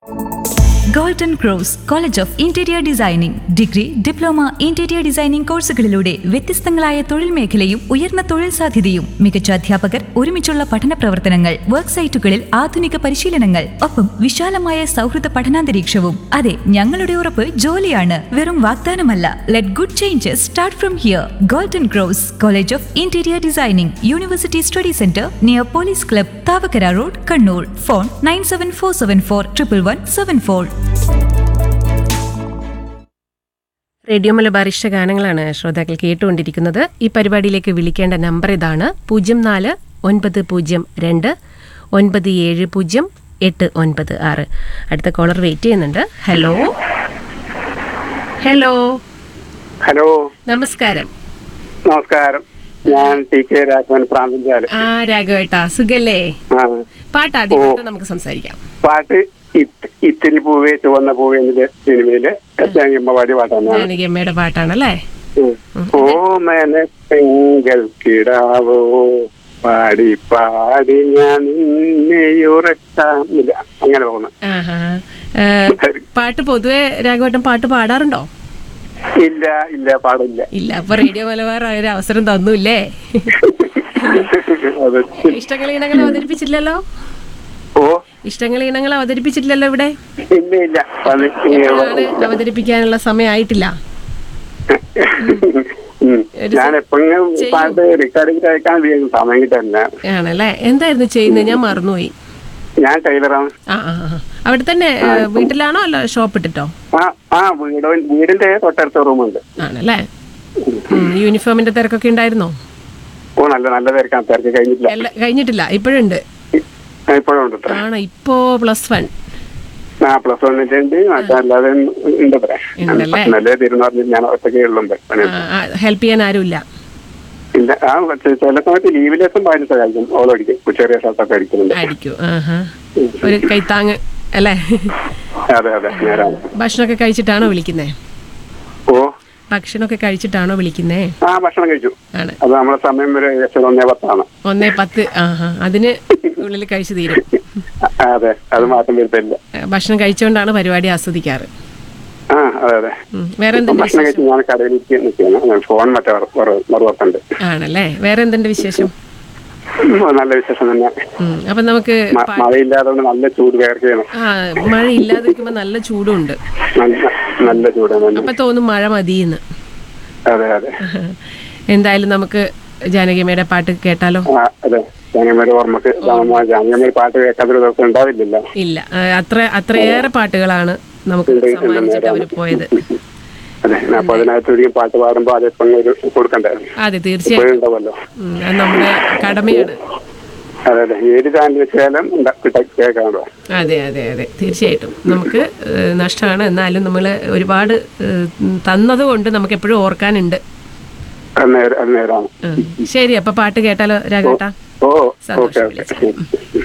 Golden cross college of interior designing degree diploma interior designing കോഴ്സുകളിലൂടെ വ്യത്യസ്തങ്ങളായ തൊഴിൽ മേഖലയും ഉയർന്ന തൊഴിൽ സാധ്യതയും മികച്ച അധ്യാപകർ ഒരുമിച്ചുള്ള പഠന പ്രവർത്തനങ്ങൾ വർക്ക് സൈറ്റുകളിൽ ആധുനിക പരിശീലനങ്ങൾ ഒപ്പം വിശാലമായ സൗഹൃദ പഠനാന്തരീക്ഷവും. അതെ, ഞങ്ങളുടെ ഉറപ്പ് ജോലിയാണ്, വെറും വാഗ്ദാനമല്ല. Let good changes start from here. Golden cross college of interior designing university study centre near police club Thavakkara road Kannur. Phone 9747411174. Radio Malabar ഇഷ്ടഗാനങ്ങളാണ് ശ്രോതാക്കൾ കേട്ടുകൊണ്ടിരിക്കുന്നത്. ഈ പരിപാടിയിലേക്ക് വിളിക്കേണ്ട നമ്പർ ഇതാണ്: 04-902-970-896. അടുത്ത കോളർ വെയിറ്റ് ചെയ്യുന്നുണ്ട്. ഹലോ ഹലോ ഹലോ, നമസ്കാരം. നമസ്കാരം. ഞാൻ ടി കെ രാഘവൻ പ്രാന്തൻചാല്. രാഘവേട്ടാ, സുഖല്ലേ? പാട്ട് ആദ്യം നമുക്ക് സംസാരിക്കാം. പാട്ട് ഇത്തിരി പൂവേ ചുവന്ന പൂവേ എന്ന സിനിമയിലെ ജാനകിയമ്മ പാടിയ പാട്ടാണ്. ജാനകിയമ്മയുടെ പാട്ടാണല്ലേ? ഓമനപ്പെങ്കൽ കിടാവോ പാടി പാടി ഞാൻ നിന്നെയുറക്കാമില്ല, അങ്ങനെ തോന്നുന്നു. പാട്ട് പൊതുവെ രാഘവേട്ടൻ പാട്ട് പാടാറുണ്ടോ? ഇല്ല ഇല്ല, പാടില്ല. ഇല്ല. അപ്പൊ റേഡിയോ മലബാർ ഒരു അവസരം തന്നൂല്ലേ? ഇഷ്ടങ്ങൾ ഇനങ്ങൾ അവതരിപ്പിച്ചില്ലല്ലോ. ഓ, ഇഷ്ടങ്ങൾ ഇനങ്ങൾ അവതരിപ്പിച്ചിട്ടില്ലല്ലോ ഇവിടെ. ഇല്ല ഇല്ല, അവതരിപ്പിക്കാനുള്ള സമയമായിട്ടില്ല. ഞാൻ എപ്പോഴും പാട്ട് റെക്കോർഡിംഗ് അയക്കാൻ സമയം കിട്ടാറില്ല. ആണല്ലേ? എന്തായിരുന്നു ചെയ്യുന്നത്? ഞാൻ മറന്നുപോയി. ഞാൻ ടൈലറാണ്. അവിടെ തന്നെ വീട്ടിലാണോ അല്ല ഷോപ്പ് ഇട്ടിട്ടോ? വീടിന്റെ തൊട്ടടുത്ത റൂമുണ്ട്. ആണല്ലേ? യൂണിഫോമിന്റെ തിരക്കൊക്കെ ഉണ്ടായിരുന്നോ? ഓ, നല്ല നല്ല തിരക്കാണ്. തിരക്ക് കഴിഞ്ഞിട്ടില്ല. കഴിഞ്ഞിട്ടില്ല, ഇപ്പോഴുണ്ട്. ഇപ്പോഴുണ്ട്. ആണോ? ഇപ്പോ +1. +1 ഉണ്ട്. അല്ലാതെ ഉണ്ട്. ഞാൻ ഒറ്റയ്ക്ക് ഉള്ളുണ്ട്. ഹെൽപ്പ് ചെയ്യാൻ ആരുമില്ല? ഇല്ല. ചില സമയത്ത് ലീവിലേസം പാടിച്ച കഴിക്കും. ഓളടിക്കും. ചെറിയ ഷർട്ടൊക്കെ അടിക്കുന്നുണ്ട്. അടിക്കും. ഒരു കൈത്താങ് അല്ലേ? അതെ അതെ, നേരാണ്. ഭക്ഷണമൊക്കെ കഴിച്ചിട്ടാണോ വിളിക്കുന്നേ? ഓ, ഭക്ഷണമൊക്കെ കഴിച്ചിട്ടാണോ വിളിക്കുന്നേ? ഭക്ഷണം കഴിച്ചു. അത് നമ്മളെ സമയം വരെ 1:10. 1:10. അതിന് ഉള്ളിൽ കഴിച്ചു തീരും. അതെ, അത് മാറ്റം വരുത്തില്ല. ഭക്ഷണം കഴിച്ചുകൊണ്ടാണ് പരിപാടി ആസ്വദിക്കാറ്. അതെ അതെ. വേറെ ഭക്ഷണം കഴിച്ച് ഞാൻ കടയിലേക്ക് നിൽക്കുകയാണ്. ഫോൺ മറുപത്തുണ്ട്. ആണല്ലേ? വേറെ എന്തുണ്ട് വിശേഷം? നല്ല വിശേഷം തന്നെ. അപ്പൊ നമുക്ക് മഴയില്ലാതെ നല്ല ചൂട് വേർക്കുകയാണ്. മഴ ഇല്ലാതിരിക്കുമ്പോ നല്ല ചൂടുണ്ട്. നല്ല ചൂടാണ്. അപ്പൊ തോന്നും മഴ മതിയെന്ന്. അതെ അതെ. എന്തായാലും നമുക്ക് ജാനകിയമ്മയുടെ പാട്ട് കേട്ടാലോ? അതെ, ജാനകിയമ്മയുടെ ഓർമ്മക്ക് ജാനകിയമ്മയുടെ പാട്ട് കേൾക്കാത്തൊരു ദിവസം ഉണ്ടാവില്ലല്ലോ. ഇല്ല, അത്രയേറെ പാട്ടുകളാണ് നമുക്ക് സമ്മാനിച്ചിട്ട് അവര് പോയത്. അതെ, അപ്പൊ അതിനകത്ത് പാട്ട് പാടുമ്പോ അത് കൊടുക്കണ്ടേ? അതെ, തീർച്ചയായും. അത് നമ്മുടെ കടമയാണ്. അതെ അതെ, ഏത് ചാനൽ വെച്ചാലും കേൾക്കാമല്ലോ. അതെ അതെ അതെ, തീർച്ചയായിട്ടും. നമുക്ക് നഷ്ടമാണ്, എന്നാലും നമ്മൾ ഒരുപാട് തന്നത് കൊണ്ട് നമുക്ക് എപ്പോഴും ഓർക്കാനുണ്ട്. നേരാണ്. ശരി, അപ്പൊ പാട്ട് കേട്ടാലോ രാഘവേട്ടാ? ഓ, ഓക്കെ.